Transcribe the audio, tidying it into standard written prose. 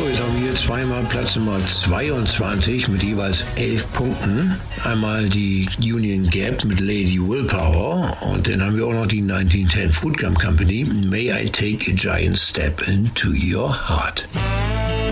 So, jetzt haben wir hier zweimal Platz Nummer 22 mit jeweils 11 Punkten. Einmal die Union Gap mit Lady Willpower und dann haben wir auch noch die 1910 Fruit Gum Company, May I Take a Giant Step into Your Heart.